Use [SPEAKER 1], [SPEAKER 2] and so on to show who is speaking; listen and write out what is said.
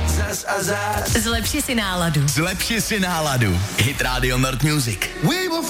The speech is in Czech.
[SPEAKER 1] Zas a zas.
[SPEAKER 2] Zlepši si náladu.
[SPEAKER 3] Zlepši si náladu. Hit Radio Nord Music.